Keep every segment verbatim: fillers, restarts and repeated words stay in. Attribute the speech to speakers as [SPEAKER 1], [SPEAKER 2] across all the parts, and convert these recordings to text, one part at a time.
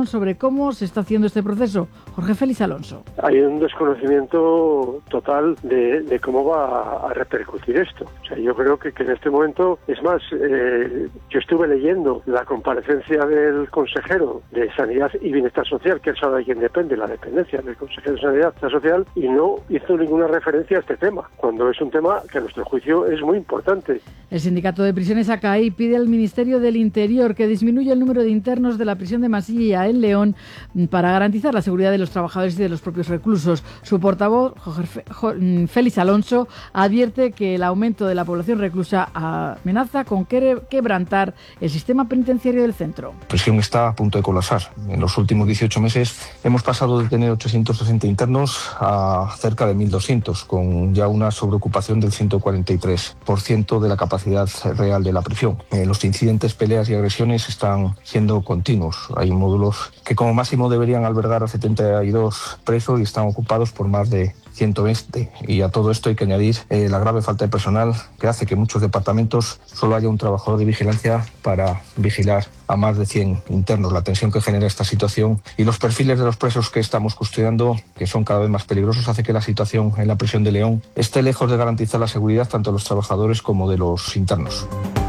[SPEAKER 1] opinión sobre cómo se está haciendo este proceso. Jorge Félix Alonso.
[SPEAKER 2] Hay un desconocimiento total de, de cómo va a repercutir esto. O sea, yo creo que, que en este momento, es más, eh, yo estuve leyendo la comparecencia del consejero de Sanidad y Bienestar Social, que es ahora de quien depende, la dependencia del consejero de Sanidad y Bienestar Social, y no hizo ninguna referencia a este tema, cuando es un tema que a nuestro juicio es muy importante.
[SPEAKER 1] El sindicato de prisiones A C A I pide al Ministerio del Interior que disminuya el número de internos de la prisión de Masilla en León para garantizar la seguridad de los trabajadores y de los propios reclusos. Su portavoz, Jorge Félix Alonso, advierte que el aumento de la población reclusa amenaza con quebrantar el sistema penitenciario del centro.
[SPEAKER 3] La prisión está a punto de colapsar. En los últimos dieciocho meses hemos pasado de tener ochocientos sesenta internos a cerca de mil doscientos, con ya una sobreocupación del ciento cuarenta y tres por ciento de la capacidad real de la prisión. Eh, los incidentes, peleas y agresiones están siendo continuos. Hay módulos que como máximo deberían albergar a setenta y dos presos y están ocupados por más de ciento veinte. Y a todo esto hay que añadir eh, la grave falta de personal que hace que en muchos departamentos solo haya un trabajador de vigilancia para vigilar a más de cien internos. La tensión que genera esta situación y los perfiles de los presos que estamos custodiando, que son cada vez más peligrosos, hace que la situación en la prisión de León esté lejos de garantizar la seguridad tanto de los trabajadores como de los internos.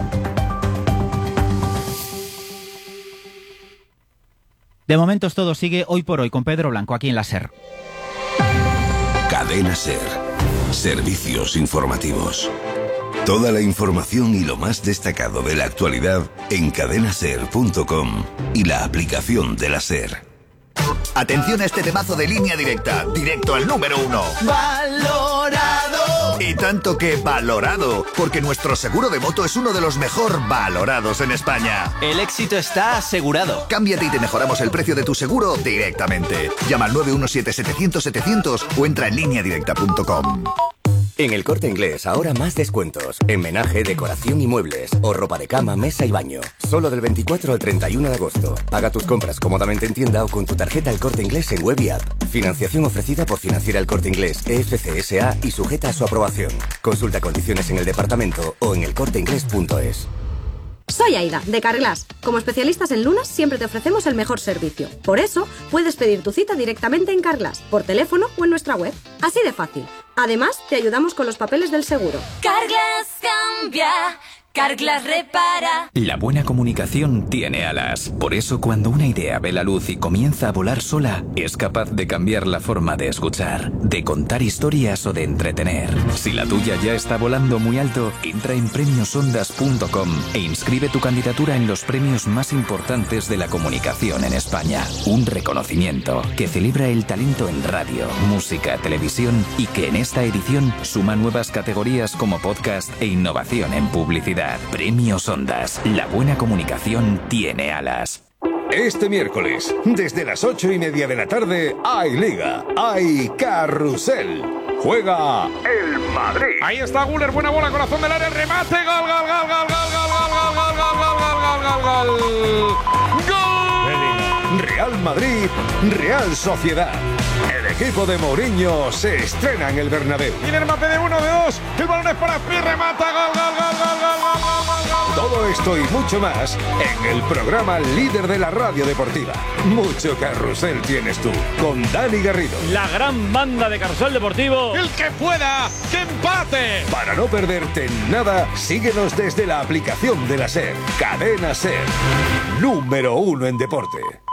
[SPEAKER 4] De momento todo sigue hoy por hoy con Pedro Blanco aquí en la SER.
[SPEAKER 5] Cadena SER. Servicios informativos. Toda la información y lo más destacado de la actualidad en cadena ser punto com y la aplicación de la SER.
[SPEAKER 6] Atención a este temazo de Línea Directa, directo al número uno. ¡Valorado! Y tanto que valorado, porque nuestro seguro de moto es uno de los mejor valorados en España.
[SPEAKER 7] El éxito está asegurado.
[SPEAKER 6] Cámbiate y te mejoramos el precio de tu seguro directamente. Llama al nueve uno siete setecientos setecientos o entra en línea directa punto com.
[SPEAKER 8] En El Corte Inglés, ahora más descuentos. En menaje, decoración y muebles. O ropa de cama, mesa y baño. Solo del veinticuatro al treinta y uno de agosto. Paga tus compras cómodamente en tienda o con tu tarjeta El Corte Inglés en web y app. Financiación ofrecida por Financiera El Corte Inglés, E F C S A y sujeta a su aprobación. Consulta condiciones en el departamento o en el corte inglés punto es.
[SPEAKER 9] Soy Aida, de Carglass. Como especialistas en lunas, siempre te ofrecemos el mejor servicio. Por eso, puedes pedir tu cita directamente en Carglass, por teléfono o en nuestra web. Así de fácil. Además, te ayudamos con los papeles del seguro.
[SPEAKER 10] Carglass cambia. Carglass repara.
[SPEAKER 11] La buena comunicación tiene alas. Por eso, cuando una idea ve la luz y comienza a volar sola, es capaz de cambiar la forma de escuchar, de contar historias o de entretener. Si la tuya ya está volando muy alto, entra en premios ondas punto com e inscribe tu candidatura en los premios más importantes de la comunicación en España. Un reconocimiento que celebra el talento en radio, música, televisión y que en esta edición suma nuevas categorías como podcast e innovación en publicidad. Premios Ondas. La buena comunicación tiene alas.
[SPEAKER 12] Este miércoles, desde las ocho y media de la tarde, hay Liga, hay Carrusel. Juega el Madrid.
[SPEAKER 13] Ahí está Güler, buena bola, corazón del área, el remate, gol, gol, gol, gol, gol, gol, gol, gol, gol, gol, gol, gol, gol, gol.
[SPEAKER 12] Real Madrid, Real Sociedad. El equipo de Mourinho se estrena en el Bernabéu.
[SPEAKER 13] Tiene el mate de uno, de dos, el balón es para Pi, remata, gol, gol, gol, gol, gol, gol, gol, gol.
[SPEAKER 12] Todo esto y mucho más en el programa líder de la radio deportiva. Mucho carrusel tienes tú, con Dani Garrido.
[SPEAKER 14] La gran banda de Carrusel Deportivo.
[SPEAKER 13] El que pueda, que empate.
[SPEAKER 12] Para no perderte nada, síguenos desde la aplicación de la SER. Cadena SER, número uno en deporte.